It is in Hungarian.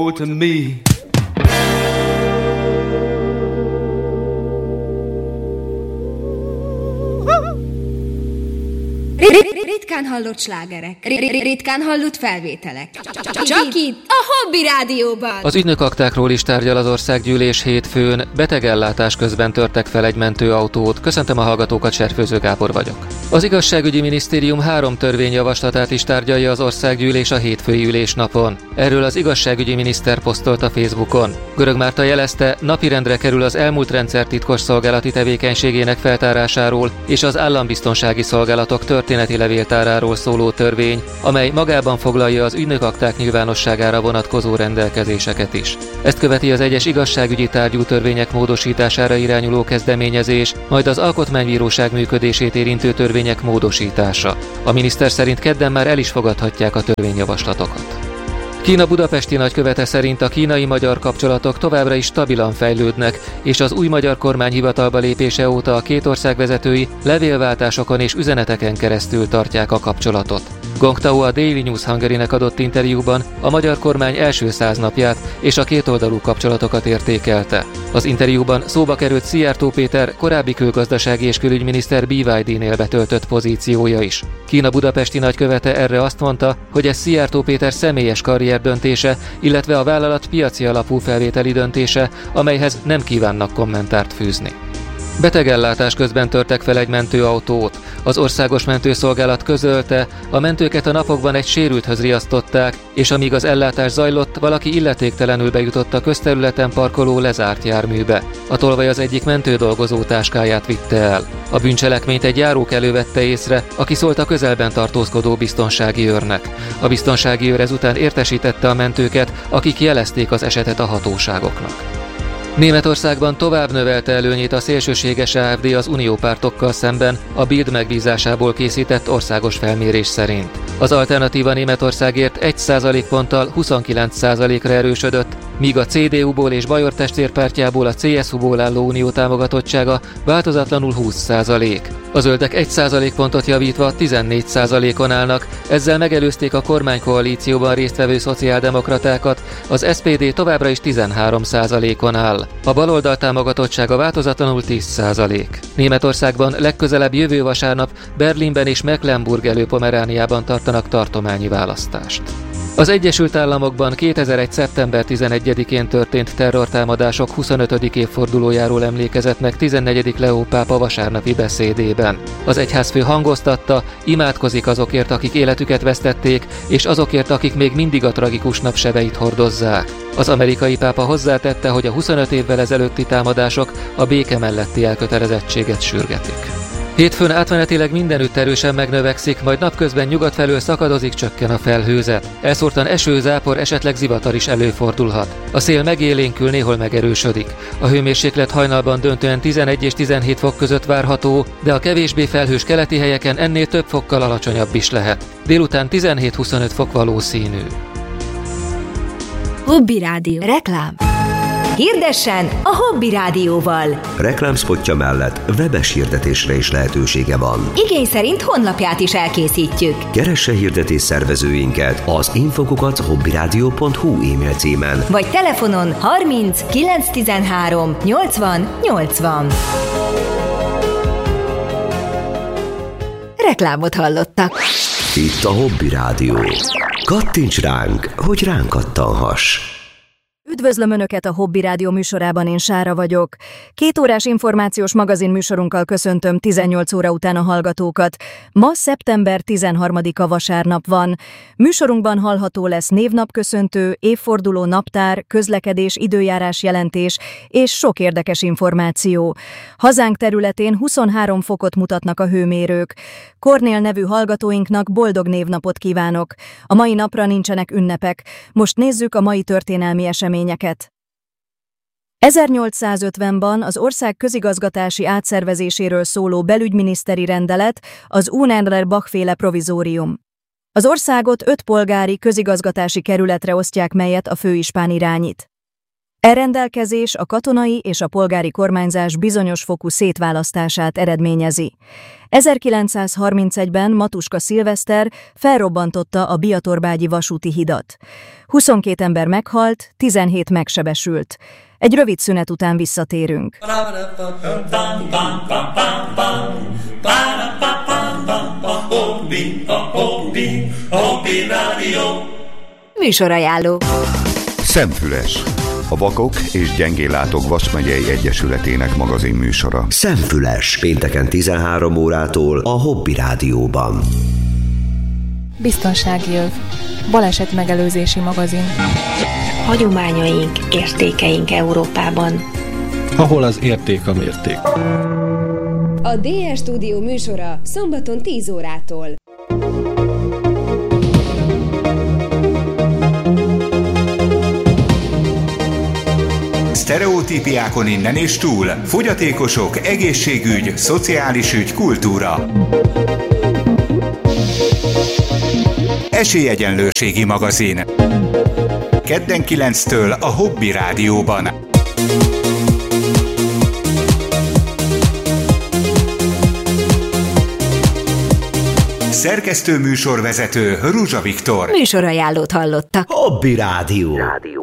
to me. Ritkán hallott slágerek, ritkán hallott felvételek. Csak itt, a Hobby Rádióban. Az ügynökaktákról is tárgyal az országgyűlés hétfőn. Betegellátás közben törtek fel egy mentőautót. Köszöntöm a hallgatókat, Serfőző Gábor vagyok. Az igazságügyi minisztérium 3 törvényjavaslatát is tárgyalja az országgyűlés a hétfői ülésnapon. Erről az igazságügyi miniszter posztolt a Facebookon. Görög Márta jelezte, napirendre kerül az elmúlt rendszer titkosszolgálati tevékenységének feltárásáról és az állambiztonsági szolgálatok történeti levéltáráról szóló törvény, amely magában foglalja az ügynökakták nyilvánosságára vonatkozó rendelkezéseket is. Ezt követi az egyes igazságügyi tárgyú törvények módosítására irányuló kezdeményezés, majd az alkotmánybíróság működését érintő törvények módosítása. A miniszter szerint kedden már el is fogadhatják a törvényjavaslatokat. Kína budapesti nagykövete szerint a kínai-magyar kapcsolatok továbbra is stabilan fejlődnek, és az új magyar kormány hivatalba lépése óta a két ország vezetői levélváltásokon és üzeneteken keresztül tartják a kapcsolatot. Gong Tao a Daily News Hungary-nek adott interjúban a magyar kormány első 100 napját és a kétoldalú kapcsolatokat értékelte. Az interjúban szóba került Szijjártó Péter korábbi külgazdasági és külügyminiszter BYD-nél betöltött pozíciója is. Kína budapesti nagykövete erre azt mondta, hogy ez Szijjártó Péter személyes karrierdöntése, illetve a vállalat piaci alapú felvételi döntése, amelyhez nem kívánnak kommentárt fűzni. Betegellátás közben törtek fel egy mentőautót. Az Országos Mentőszolgálat közölte, a mentőket a napokban egy sérülthöz riasztották, és amíg az ellátás zajlott, valaki illetéktelenül bejutott a közterületen parkoló lezárt járműbe. A tolvaj az egyik mentődolgozó táskáját vitte el. A bűncselekményt egy járókelő vette észre, aki szólt a közelben tartózkodó biztonsági őrnek. A biztonsági őr ezután értesítette a mentőket, akik jelezték az esetet a hatóságoknak. Németországban tovább növelte előnyét a szélsőséges AfD az uniópártokkal szemben a Bild megbízásából készített országos felmérés szerint. Az Alternatíva Németországért 1 ponttal 29%-ra erősödött, míg a CDU-ból és Bajor testvérpártjából a CSU-ból álló unió támogatottsága változatlanul 20%. A zöldek 1 pontot javítva 14%-on állnak, ezzel megelőzték a kormánykoalícióban résztvevő szociáldemokratákat, az SPD továbbra is 13%-on áll. A baloldal támogatottsága változatlanul 10%. Németországban legközelebb jövő vasárnap Berlinben és Mecklenburg-Előpomerániában tartanak tartományi választást. Az Egyesült Államokban 2001. szeptember 11-én történt terrortámadások 25. évfordulójáról emlékezett meg 14. Leó pápa vasárnapi beszédében. Az egyházfő hangoztatta, imádkozik azokért, akik életüket vesztették, és azokért, akik még mindig a tragikus nap sebeit hordozzák. Az amerikai pápa hozzátette, hogy a 25 évvel ezelőtti támadások a béke melletti elkötelezettséget sürgetik. Hétfőn átmenetileg mindenütt erősen megnövekszik, majd napközben nyugat felől szakadozik, csökken a felhőzet. Elszórtan eső, zápor, esetleg zivatar is előfordulhat. A szél megélénkül, néhol megerősödik. A hőmérséklet hajnalban döntően 11 és 17 fok között várható, de a kevésbé felhős keleti helyeken ennél több fokkal alacsonyabb is lehet. Délután 17-25 fok valószínű. Hobby Rádió. Reklám. Hirdessen a Hobby Rádióval. Reklámszpotja mellett webes hirdetésre is lehetősége van. Igény szerint honlapját is elkészítjük. Keresse hirdetés szervezőinket az info@hobbyradio.hu e-mail címen. Vagy telefonon 30 913 80 80. Reklámot hallottak. Itt a Hobby Rádió. Kattints ránk, hogy ránk kattanhass. Üdvözlöm Önöket a Hobby Rádió műsorában, én Sára vagyok. 2 órás információs magazin műsorunkkal köszöntöm 18 óra után a hallgatókat. Ma szeptember 13-a vasárnap van. Műsorunkban hallható lesz névnapköszöntő, évforduló naptár, közlekedés, időjárás jelentés és sok érdekes információ. Hazánk területén 23 fokot mutatnak a hőmérők. Kornél nevű hallgatóinknak boldog névnapot kívánok. A mai napra nincsenek ünnepek. Most nézzük a mai történelmi eseményeket. 1850-ban az ország közigazgatási átszervezéséről szóló belügyminiszteri rendelet, az Unendler-Bach-féle provizórium. Az országot 5 polgári közigazgatási kerületre osztják, melyet a főispán irányít. Rendelkezés a katonai és a polgári kormányzás bizonyos fokú szétválasztását eredményezi. 1931-ben Matuska Szilveszter felrobbantotta a Biatorbágyi vasúti hidat. 22 ember meghalt, 17 megsebesült. Egy rövid szünet után visszatérünk. Műsorajánló. Szemfüles. A Vakok és Gyengéllátók Vas megyei egyesületének magazin műsora. Szemfüles. Pénteken 13 órától a Hobby Rádióban. Biztonsági öv. Baleset megelőzési magazin. Hagyományaink, értékeink Európában. Ahol az érték a mérték. A DS Stúdió műsora szombaton 10 órától. Sztereotípiákon innen és túl. Fogyatékosok, egészségügy, szociális ügy, kultúra. Esélyegyenlőségi magazin. Kedden 9-től a Hobby Rádióban. Szerkesztő műsorvezető Ruzsa Viktor. Műsorajánlót hallottak. Hobby Rádió.